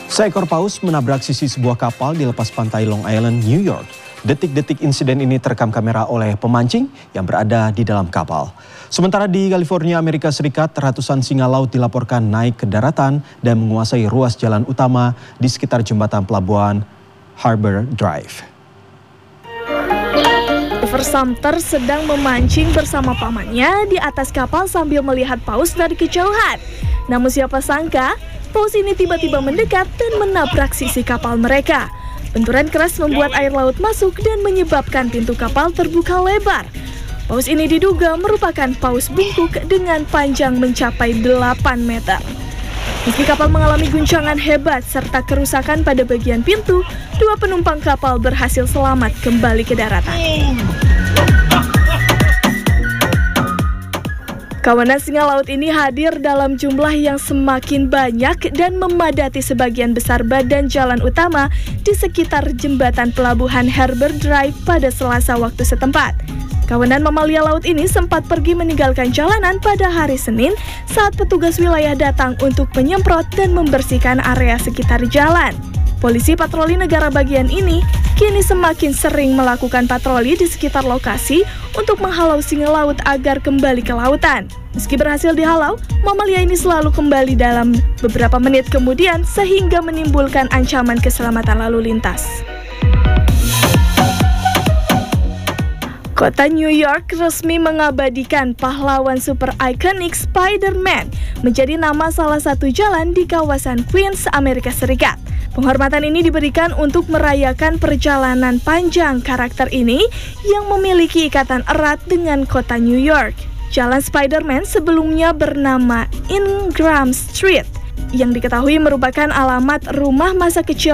Seekor paus menabrak sisi sebuah kapal di lepas pantai Long Island, New York. Detik-detik insiden ini terekam kamera oleh pemancing yang berada di dalam kapal. Sementara di California, Amerika Serikat, ratusan singa laut dilaporkan naik ke daratan dan menguasai ruas jalan utama di sekitar jembatan pelabuhan Harbor Drive. Oliver Sumter sedang memancing bersama pamannya di atas kapal sambil melihat paus dari kejauhan. Namun siapa sangka, paus ini tiba-tiba mendekat dan menabrak sisi kapal mereka. Benturan keras membuat air laut masuk dan menyebabkan pintu kapal terbuka lebar. Paus ini diduga merupakan paus bungkuk dengan panjang mencapai 8 meter. Meski kapal mengalami guncangan hebat serta kerusakan pada bagian pintu, 2 penumpang kapal berhasil selamat kembali ke daratan. Kawanan singa laut ini hadir dalam jumlah yang semakin banyak dan memadati sebagian besar badan jalan utama di sekitar jembatan pelabuhan Harbor Drive pada Selasa waktu setempat. Kawanan mamalia laut ini sempat pergi meninggalkan jalanan pada hari Senin saat petugas wilayah datang untuk menyemprot dan membersihkan area sekitar jalan. Polisi patroli negara bagian ini kini semakin sering melakukan patroli di sekitar lokasi untuk menghalau singa laut agar kembali ke lautan. Meski berhasil dihalau, mamalia ini selalu kembali dalam beberapa menit kemudian sehingga menimbulkan ancaman keselamatan lalu lintas. Kota New York resmi mengabadikan pahlawan super ikonik Spider-Man menjadi nama salah satu jalan di kawasan Queens, Amerika Serikat. Penghormatan ini diberikan untuk merayakan perjalanan panjang karakter ini yang memiliki ikatan erat dengan kota New York. Jalan Spider-Man sebelumnya bernama Ingram Street, yang diketahui merupakan alamat rumah masa kecil